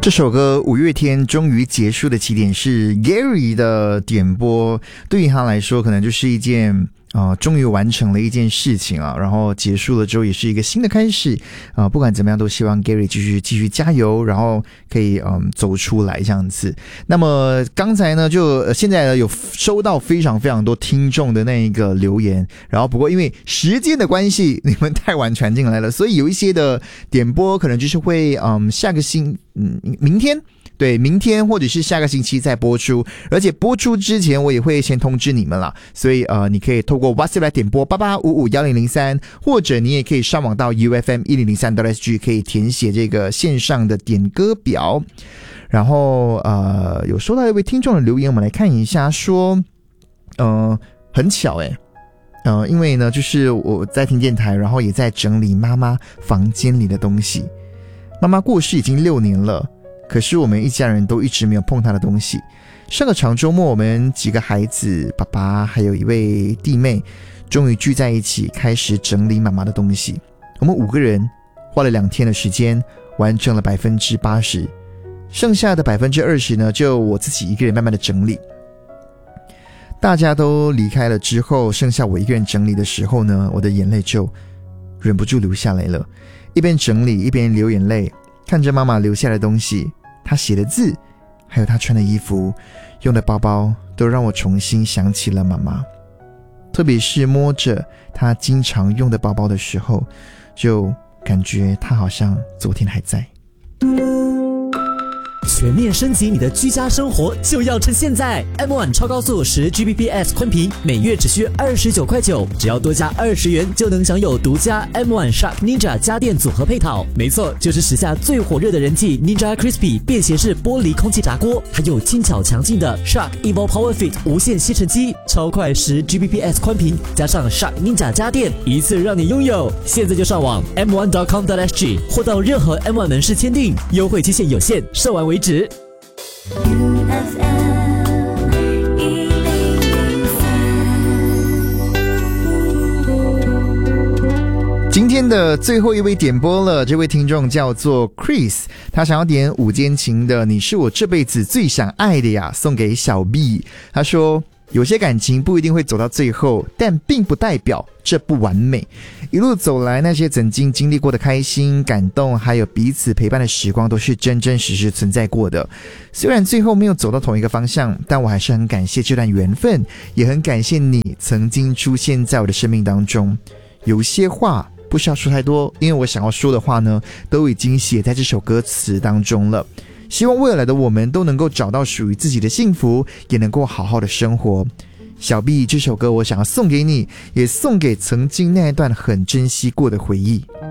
这首歌五月天终于结束的起点是 Gary 的点播，对于他来说可能就是一件终于完成了一件事情啊，然后结束了之后也是一个新的开始啊，不管怎么样都希望 Gary 继续加油，然后可以走出来这样子。那么刚才呢就现在呢有收到非常非常多听众的那一个留言，然后不过因为时间的关系你们太晚传进来了，所以有一些的点播可能就是会下个明天，对，明天或者是下个星期再播出，而且播出之前我也会先通知你们啦，所以你可以透过 WhatsApp 来点播88551003，或者你也可以上网到 UFM1003.SG 可以填写这个线上的点歌表。然后有收到一位听众的留言，我们来看一下，说很巧因为呢就是我在听电台，然后也在整理妈妈房间里的东西。妈妈过世已经6年了，可是我们一家人都一直没有碰她的东西。上个长周末，我们几个孩子、爸爸还有一位弟妹终于聚在一起，开始整理妈妈的东西。我们5个人花了2天的时间完成了 80%， 剩下的 20% 呢就我自己一个人慢慢的整理。大家都离开了之后，剩下我一个人整理的时候呢，我的眼泪就忍不住流下来了，一边整理一边流眼泪，看着妈妈留下的东西，她写的字，还有她穿的衣服、用的包包，都让我重新想起了妈妈。特别是摸着她经常用的包包的时候，就感觉她好像昨天还在。 全面升级你的居家生活就要趁现在 M1 超高速10Gbps 宽频每月只需29.9块，只要多加20元就能享有独家 M1 Shark Ninja 家电组合配套。没错，就是时下最火热的人气 Ninja Crispy 便携式玻璃空气炸锅，还有轻巧强劲的 Shark Evo Power Fit 无线吸尘机，超快10Gbps 宽频加上 Shark Ninja 家电，一次让你拥有。现在就上网 m1.com.sg 或到任何 M1 门市签订，优惠期限有限，售完为止。 今天的最后一位点播了，这位听众叫做 Chris， 他想要点午间情的你是我这辈子最想爱的呀，送给小 B。 他说有些感情不一定会走到最后，但并不代表这不完美。一路走来，那些曾经经历过的开心、感动，还有彼此陪伴的时光，都是真真实实存在过的。虽然最后没有走到同一个方向，但我还是很感谢这段缘分，也很感谢你曾经出现在我的生命当中。有些话不需要说太多，因为我想要说的话呢，都已经写在这首歌词当中了。希望未来的我们都能够找到属于自己的幸福，也能够好好的生活。小 B， 这首歌我想要送给你，也送给曾经那一段很珍惜过的回忆。